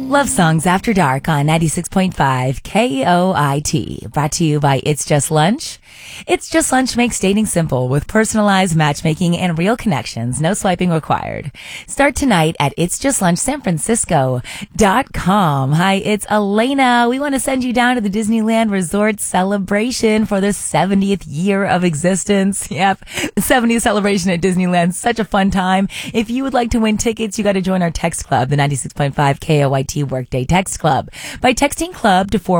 Love Songs After Dark on 96.5 KOIT. Brought to you by It's Just Lunch. It's Just Lunch makes dating simple with personalized matchmaking and real connections. No swiping required. Start tonight at itsjustlunchsanfrancisco.com. Hi, it's Elena. We want to send you down to the Disneyland Resort celebration for the 70th year of existence. Yep, the 70th celebration at Disneyland. Such a fun time. If you would like to win tickets, you got to join our text club, the 96.5 KOIT Workday Text Club, by texting club to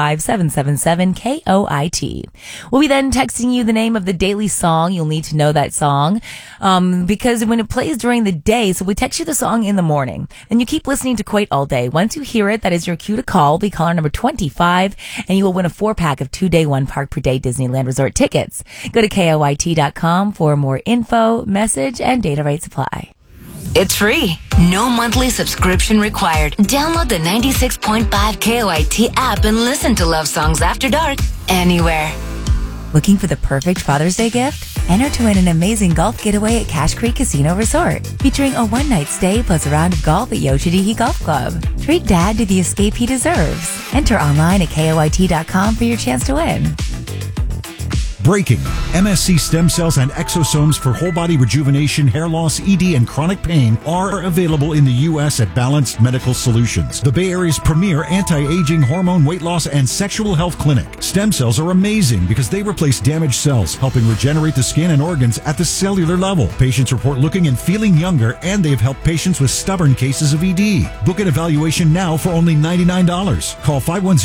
415-777-KOIT. We'll be then texting you the name of the daily song. You'll need to know that song because when it plays during the day, so we text you the song in the morning, and you keep listening to Quait all day. Once you hear it, that is your cue to call. Be caller number 25, and you will win a 4-pack of 2-day, 1-park per day Disneyland Resort tickets. Go to KOIT.com for more info, message, and data rate supply. It's free. No monthly subscription required. Download the 96.5 KOIT app and listen to Love Songs After Dark anywhere. Looking for the perfect Father's Day gift? Enter to win an amazing golf getaway at Cache Creek Casino Resort, featuring a one-night stay plus a round of golf at Yoshidi Golf Club. Treat Dad to the escape he deserves. Enter online at KOIT.com for your chance to win. Breaking. MSC stem cells and exosomes for whole body rejuvenation, hair loss, ED, and chronic pain are available in the U.S. at Balanced Medical Solutions, the Bay Area's premier anti-aging, hormone, weight loss, and sexual health clinic. Stem cells are amazing because they replace damaged cells, helping regenerate the skin and organs at the cellular level. Patients report looking and feeling younger, and they've helped patients with stubborn cases of ED. Book an evaluation now for only $99. Call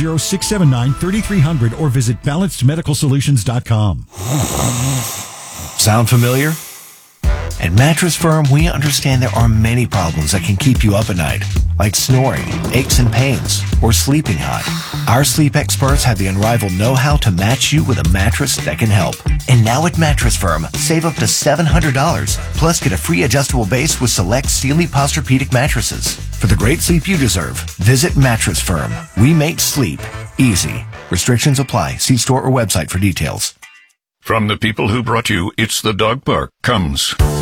510-679-3300 or visit balancedmedicalsolutions.com. Sound familiar? At Mattress Firm, we understand there are many problems that can keep you up at night, like snoring, aches and pains, or sleeping hot. Our sleep experts have the unrivaled know-how to match you with a mattress that can help. And now at Mattress Firm, save up to $700, plus get a free adjustable base with select Sealy Posturepedic mattresses. For the great sleep you deserve, visit Mattress Firm. We make sleep easy. Restrictions apply. See store or website for details. From the people who brought you It's the Dog Park comes